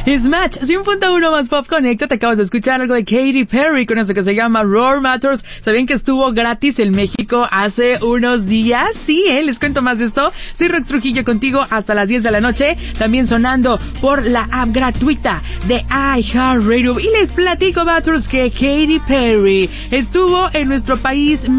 Smash 100.1 más Pop Conecta. Te acabas de escuchar algo de Katy Perry con eso que se llama Roar Matters. ¿Saben que estuvo gratis en México hace unos días? Sí, les cuento más de esto. Soy Rox Trujillo contigo hasta las 10 de la noche. También sonando por la app gratuita de iHeartRadio. Y les platico, Matters, que Katy Perry estuvo en nuestro país